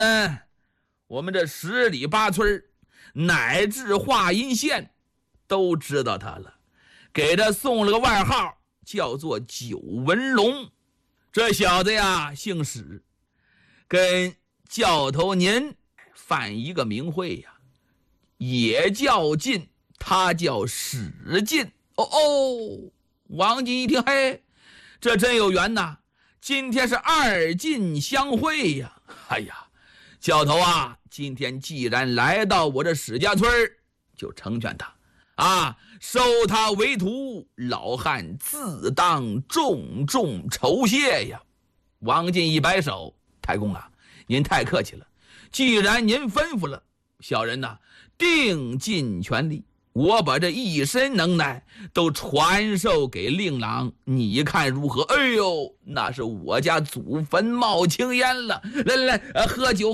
我们这10里8村乃至华阴县都知道他了，给他送了个外号叫做九纹龙。这小子呀姓史，跟教头您犯一个名讳呀，也叫晋，他叫史晋。王进一听，嘿，这真有缘呐，今天是2晋相会呀。哎呀，教头啊，今天既然来到我这史家村，就成全他收他为徒，老汉自当重重酬谢呀。王进一摆手，太公啊，您太客气了，既然您吩咐了，小人呐定尽全力，我把这一身能耐都传授给令郎，你看如何？哎呦，那是我家祖坟冒青烟了。来，喝酒。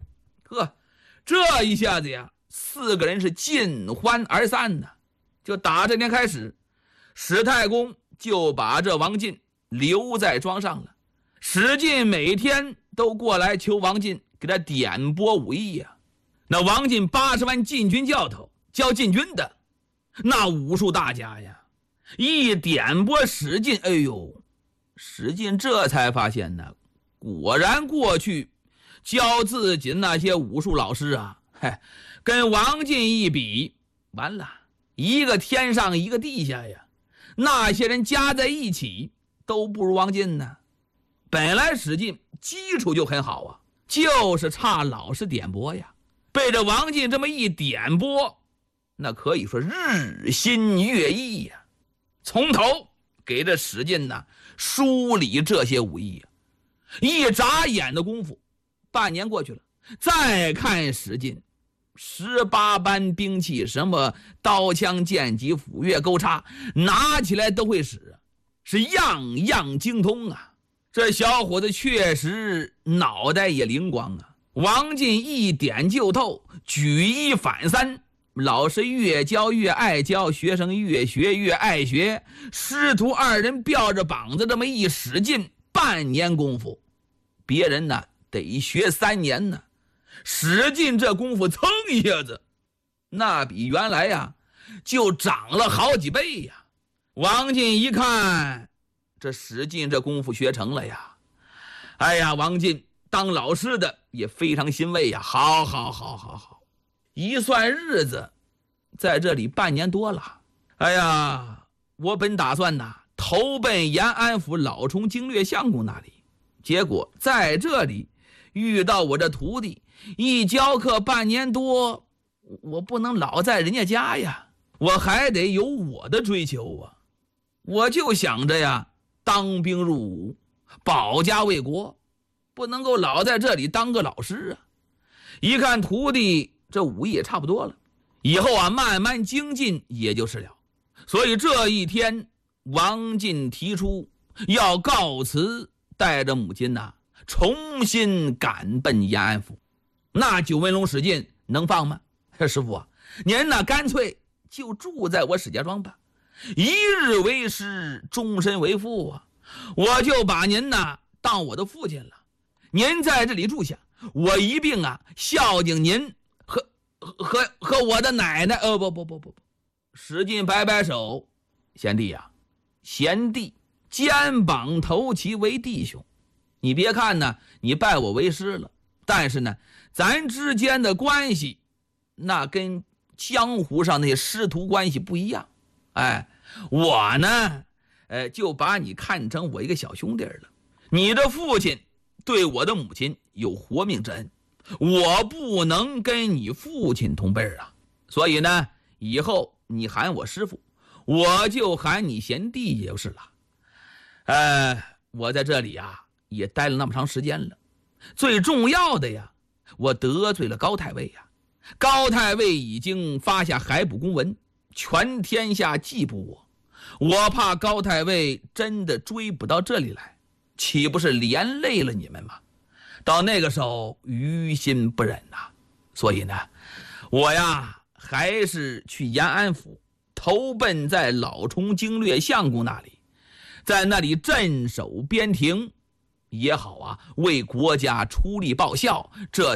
这一下子呀，4个人是尽欢而散呢。就打这天开始，史太公就把这王进留在庄上了。史进每天都过来求王进给他点拨武艺呀。那王进80万禁军教头教禁军的，那武术大家呀，一点拨史进，哎呦，史进这才发现呢，果然过去教自己那些武术老师啊，跟王进一比，完了，一个天上一个地下呀，那些人加在一起都不如王进呢。本来史进基础就很好啊，就是差老师点拨呀。被这王进这么一点拨，那可以说日新月异呀，从头给这史进呢梳理这些武艺呀。一眨眼的功夫，半年过去了，再看史进18般兵器，什么刀枪剑戟斧钺钩叉，拿起来都会使，是样样精通啊。这小伙子确实脑袋也灵光啊。王进一点就透，举一反三，老师越教越爱教，学生越学越爱学，师徒2人吊着膀子这么一使劲，半年功夫，别人呢得学3年呢。使劲这功夫蹭一下子，那比原来呀就涨了好几倍呀。王进一看这使劲这功夫学成了呀，哎呀，王进当老师的也非常欣慰呀。好，一算日子在这里半年多了。哎呀，我本打算呐投奔延安府老冲经略相公那里，结果在这里遇到我这徒弟，一教课半年多，我不能老在人家家呀，我还得有我的追求啊。我就想着呀，当兵入伍，保家卫国，不能够老在这里当个老师啊。一看徒弟这武艺也差不多了，以后啊慢慢精进也就是了。所以这一天，王进提出要告辞，带着母亲呐重新赶奔延安府。那九纹龙史进能放吗？师傅啊，您呢干脆就住在我史家庄吧，一日为师，终身为父啊。我就把您呢当我的父亲了，您在这里住下，我一并啊孝敬您和我的奶奶。不，史进摆摆手，贤弟呀，贤弟肩膀头齐为弟兄，你别看呢你拜我为师了，但是呢咱之间的关系那跟江湖上那些师徒关系不一样。我呢就把你看成我一个小兄弟了。你的父亲对我的母亲有活命之恩，我不能跟你父亲同辈啊，所以呢以后你喊我师傅，我就喊你贤弟也就是了。我在这里啊也待了那么长时间了，最重要的呀，我得罪了高太尉呀。高太尉已经发下海捕公文，全天下缉捕我怕高太尉真的追捕到这里来，岂不是连累了你们吗？到那个时候于心不忍呐。所以呢我呀还是去延安府投奔在老冲经略相公那里，在那里镇守边庭也好啊，为国家出力报效，这